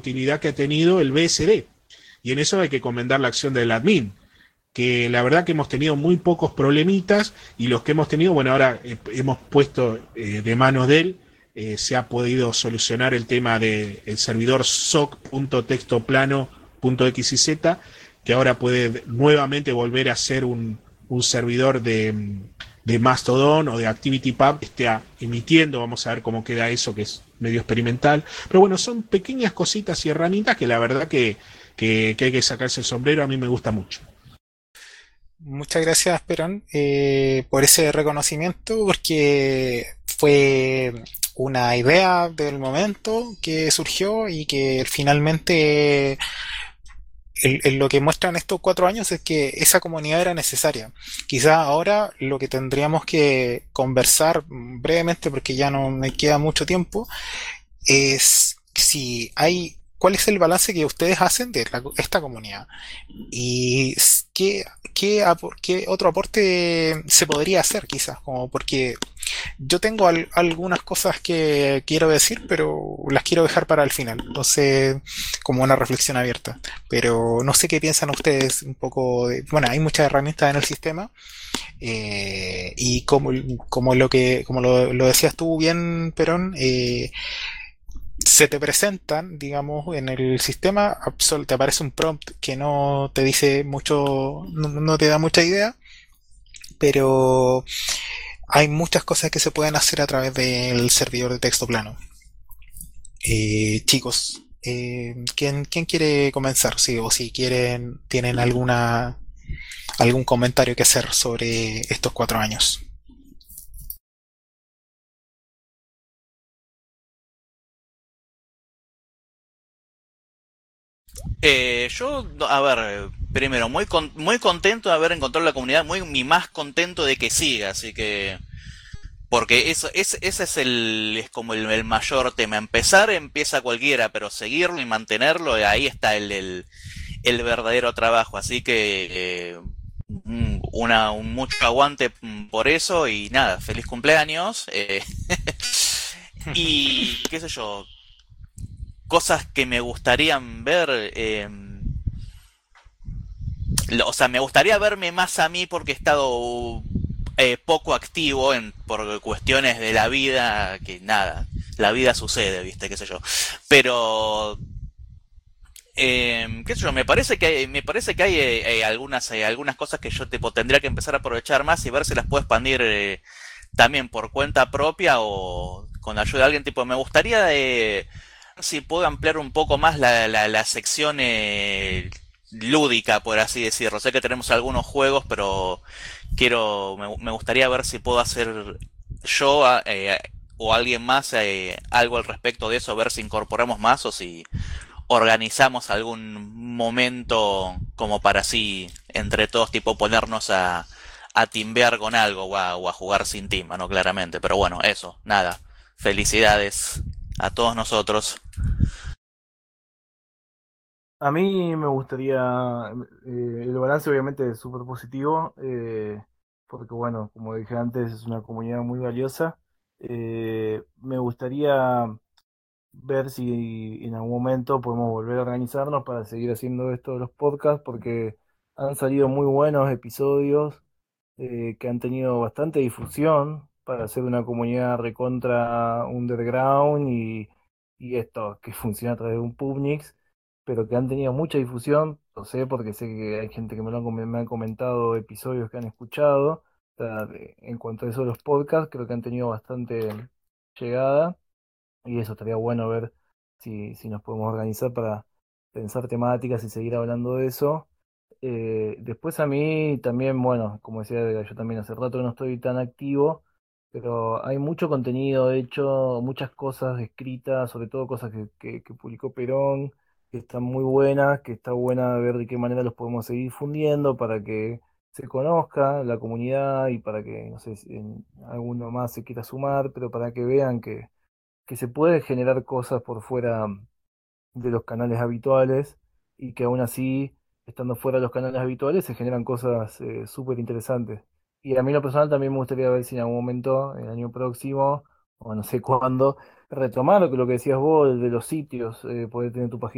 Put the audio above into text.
utilidad que ha tenido el BSD. Y en eso hay que comentar la acción del admin, que la verdad que hemos tenido muy pocos problemitas y los que hemos tenido, bueno, ahora hemos puesto de manos de él, se ha podido solucionar el tema del servidor soc.textoplano.xyz, que ahora puede nuevamente volver a ser un servidor de Mastodon o de ActivityPub, esté emitiendo, vamos a ver cómo queda eso, que es medio experimental. Pero bueno, son pequeñas cositas y herramientas que la verdad que hay que sacarse el sombrero, a mí me gusta mucho. Muchas gracias, Perón, por ese reconocimiento, porque fue una idea del momento que surgió y que finalmente lo que muestran estos 4 años es que esa comunidad era necesaria. Quizá ahora lo que tendríamos que conversar brevemente, porque ya no me queda mucho tiempo, es si hay, cuál es el balance que ustedes hacen de esta comunidad y qué otro aporte se podría hacer quizás, como porque yo tengo algunas cosas que quiero decir, pero las quiero dejar para el final, entonces como una reflexión abierta, pero no sé qué piensan ustedes un poco bueno, hay muchas herramientas en el sistema, y como lo decías tú bien, Perón, se te presentan, digamos, en el sistema, te aparece un prompt que no te dice mucho, no te da mucha idea, pero hay muchas cosas que se pueden hacer a través del servidor de texto plano. Chicos, ¿quién quiere comenzar? Sí, o si quieren, tienen algún comentario que hacer sobre estos 4 años. Yo, a ver, primero, muy contento de haber encontrado la comunidad, muy más contento de que siga, así que, porque ese es es como el mayor tema. Empezar empieza cualquiera, pero seguirlo y mantenerlo, ahí está el verdadero trabajo, así que, un mucho aguante por eso y nada, feliz cumpleaños, y qué sé yo, cosas que me gustarían ver, o sea, me gustaría verme más a mí porque he estado poco activo por cuestiones de la vida, que nada, la vida sucede, viste, qué sé yo. Pero, qué sé yo, me parece que hay algunas cosas que yo tipo, tendría que empezar a aprovechar más y ver si las puedo expandir también por cuenta propia o con la ayuda de alguien. Tipo, me gustaría si puedo ampliar un poco más la sección lúdica, por así decirlo. Sé que tenemos algunos juegos, pero me gustaría ver si puedo hacer yo o alguien más algo al respecto de eso, ver si incorporamos más o si organizamos algún momento como para así entre todos tipo ponernos a timbear con algo o a jugar sin timba, ¿no? Claramente. Pero bueno, eso, nada. Felicidades a todos nosotros. A mí me gustaría, el balance obviamente es súper positivo, porque bueno, como dije antes, es una comunidad muy valiosa. Me gustaría ver si en algún momento podemos volver a organizarnos para seguir haciendo esto de los podcasts, porque han salido muy buenos episodios que han tenido bastante difusión para hacer una comunidad recontra underground y esto que funciona a través de un Pubnix, pero que han tenido mucha difusión, lo sé porque sé que hay gente que me han comentado episodios que han escuchado. O sea, en cuanto a eso de los podcasts, creo que han tenido bastante llegada y eso estaría bueno ver si nos podemos organizar para pensar temáticas y seguir hablando de eso. Después a mí también, bueno, como decía, yo también hace rato que no estoy tan activo, pero hay mucho contenido hecho, muchas cosas escritas, sobre todo cosas que publicó Perón, que están muy buenas, que está buena ver de qué manera los podemos seguir difundiendo para que se conozca la comunidad y para que, no sé, si alguno más se quiera sumar, pero para que vean que se puede generar cosas por fuera de los canales habituales y que aún así, estando fuera de los canales habituales, se generan cosas súper interesantes. Y a mí en lo personal también me gustaría ver si en algún momento, el año próximo, o no sé cuándo, retomar lo que decías vos de los sitios, poder tener tu página